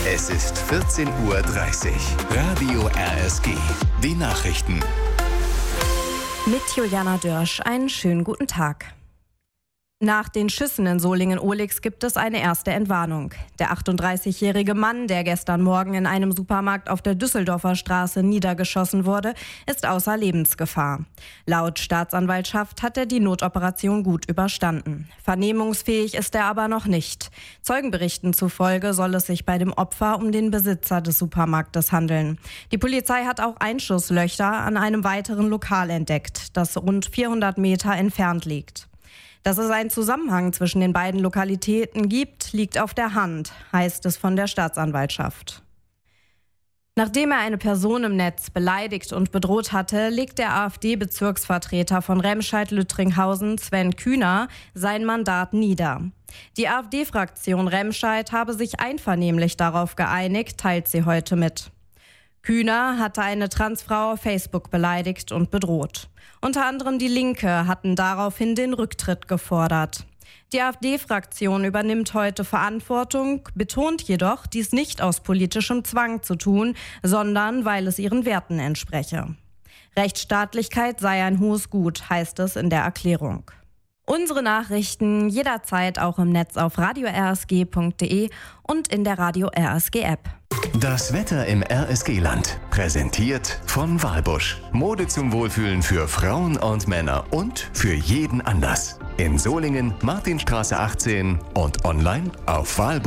Es ist 14:30 Uhr. Radio RSG. Die Nachrichten. Mit Juliana Dörsch einen schönen guten Tag. Nach den Schüssen in Solingen-Ohlix gibt es eine erste Entwarnung. Der 38-jährige Mann, der gestern Morgen in einem Supermarkt auf der Düsseldorfer Straße niedergeschossen wurde, ist außer Lebensgefahr. Laut Staatsanwaltschaft hat er die Notoperation gut überstanden. Vernehmungsfähig ist er aber noch nicht. Zeugenberichten zufolge soll es sich bei dem Opfer um den Besitzer des Supermarktes handeln. Die Polizei hat auch Einschusslöcher an einem weiteren Lokal entdeckt, das rund 400 Meter entfernt liegt. Dass es einen Zusammenhang zwischen den beiden Lokalitäten gibt, liegt auf der Hand, heißt es von der Staatsanwaltschaft. Nachdem er eine Person im Netz beleidigt und bedroht hatte, legt der AfD-Bezirksvertreter von Remscheid-Lüttringhausen, Sven Kühner, sein Mandat nieder. Die AfD-Fraktion Remscheid habe sich einvernehmlich darauf geeinigt, teilt sie heute mit. Kühner hatte eine Transfrau auf Facebook beleidigt und bedroht. Unter anderem die Linke hatten daraufhin den Rücktritt gefordert. Die AfD-Fraktion übernimmt heute Verantwortung, betont jedoch, dies nicht aus politischem Zwang zu tun, sondern weil es ihren Werten entspreche. Rechtsstaatlichkeit sei ein hohes Gut, heißt es in der Erklärung. Unsere Nachrichten jederzeit auch im Netz auf radio-rsg.de und in der Radio RSG App. Das Wetter im RSG-Land. Präsentiert von Walbusch. Mode zum Wohlfühlen für Frauen und Männer und für jeden Anlass. In Solingen, Martinstraße 18 und online auf walbusch.de.